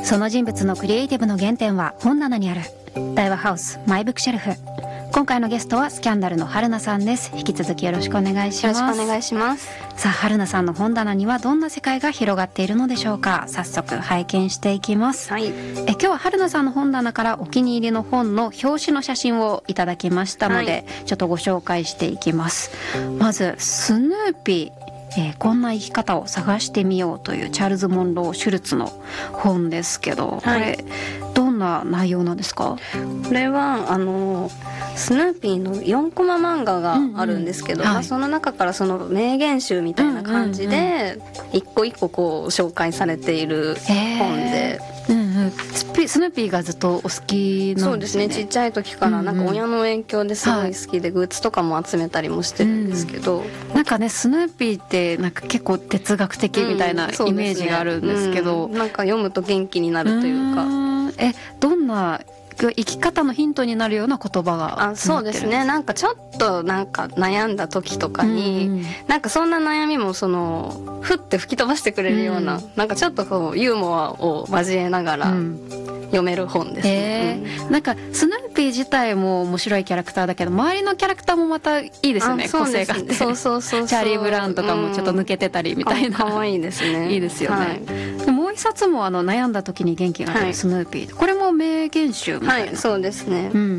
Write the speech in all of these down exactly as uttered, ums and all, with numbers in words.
その人物のクリエイティブの原点は本棚にある。大和ハウスマイブックシェルフ。今回のゲストはスキャンダルの春菜さんです。引き続きよろしくお願いします。 よろしくお願いします。 さあ、春菜さんの本棚にはどんな世界が広がっているのでしょうか。早速拝見していきます、 はい、 え今日は春菜さんの本棚からお気に入りの本の表紙の写真をいただきましたので、はい、ちょっとご紹介していきます。まずスヌーピー、えー、こんな生き方を探してみようというチャールズ・モンロー・シュルツの本ですけど、これ、はい、どんな内容なんですか？ これはあのスヌーピーのよんコマ漫画があるんですけど、うんうん、まあ、その中からその名言集みたいな感じで一個一個こう紹介されている本で、 うんうん、スヌーピーがずっとお好きなんですね。 そうですね、ちっちゃい時からなんか親の影響ですごい好きで、グッズとかも集めたりもしてるんですけど、 うん、なんかねスヌーピーってなんか結構哲学的みたいなイメージがあるんですけど、 うん、ね、うん、なんか読むと元気になるというか、 うえどんな生き方のヒントになるような言葉があそうですね、なんかちょっとなんか悩んだ時とかに、うんうん、なんかそんな悩みもそのふって吹き飛ばしてくれるような、うん、なんかちょっとこうユーモアを交えながら、うん、読める本ですね、 えーうん、なんかスヌーピー自体も面白いキャラクターだけど、周りのキャラクターもまたいいですよね。個性があって、 そうそうそうそう、 チャーリー・ブラウンとかもちょっと抜けてたりみたいな、 かわいいですね。 いいですよね、はい、でもう一冊もあの悩んだ時に元気が出るスヌーピー、はい、これも名言集みたいな、 はい、そうですね、 うんうんうん、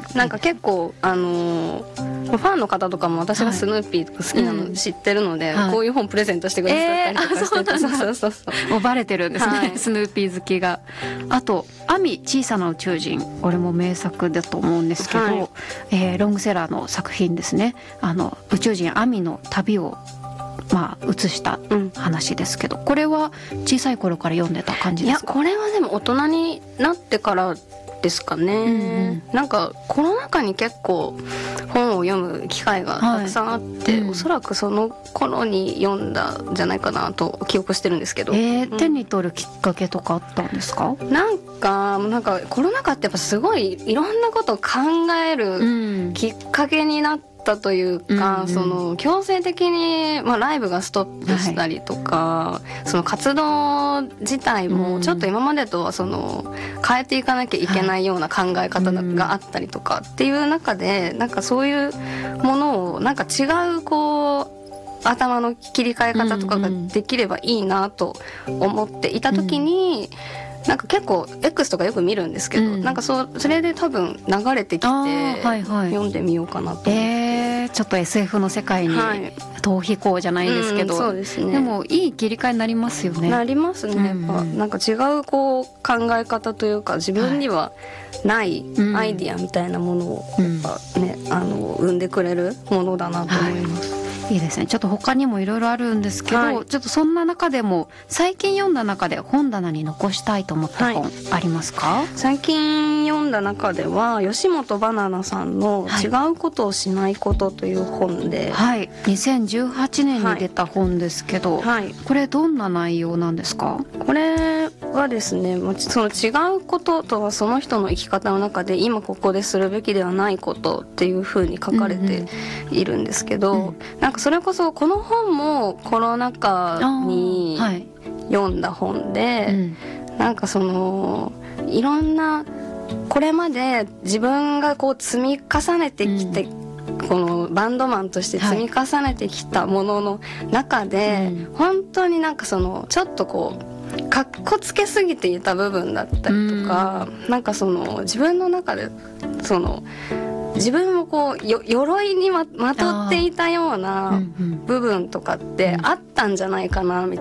なんか結構あのー、ファンの方とかも私がスヌーピーとか好きなの知ってるので、はい、こういう本プレゼントしてくださったりとかしてて、えー、そうそうそうそうもうバレてるんですね、はい、スヌーピー好きが。あとアミ小さな宇宙人、これも名作だと思うんですけど、はい、えー、ロングセラーの作品ですね。あの宇宙人アミの旅をまあ映した話ですけど、うん、これは小さい頃から読んでた感じですか？ いや、これはでも大人になってからですかね、うんうん、なんかコロナ禍に結構本を読む機会がたくさんあって、はい、うん、おそらくその頃に読んだんじゃないかなと記憶してるんですけど、 えー、手に取るきっかけとかあったんですか？ なんかなんかコロナ禍ってやっぱすごいいろんなことを考えるきっかけになって、うんというか、うんうん、その強制的に、まあ、ライブがストップしたりとか、はい、その活動自体もちょっと今までとはその変えていかなきゃいけないような考え方があったりとかっていう中で、なんかそういうものをなんか違うこう頭の切り替え方とかができればいいなと思っていた時に、うん、なんか結構 X とかよく見るんですけど、うん、なんか そ, それで多分流れてきて、はいはい、読んでみようかなと思って、 えー、ちょっと エスエフ の世界に逃避行じゃないですけど、 はい、うん、そうですね、 でもいい切り替えになりますよね。 なりますね、やっぱ、うん、なんか違うこう考え方というか自分にはないアイディアみたいなものをやっぱ、ね、うん、あの生んでくれるものだなと思います、はい、 いいですね。ちょっと他にもいろいろあるんですけど、はい、ちょっとそんな中でも最近読んだ中で本棚に残したいと思った本ありますか？はい、 最近読んだ中では吉本ばななさんの違うことをしないことという本で、 はい、にせんじゅうはちねんに出た本ですけど、はい、これどんな内容なんですか？ これはですね、その違うこととはその人の生き方の中で今ここでするべきではないことっていう風に書かれているんですけど、うんうん、なんかそれこそこの本もコロナ禍に読んだ本で、はい、うん、なんかそのいろんなこれまで自分がこう積み重ねてきて、うん、このバンドマンとして積み重ねてきたものの中で、はい、本当になんかそのちょっとこうかっこつけすぎていた部分だったりとか、うん、なんかその自分の中でその自分をこうよ鎧に ま, まとっていたような部分とかってあったんじゃないかなみ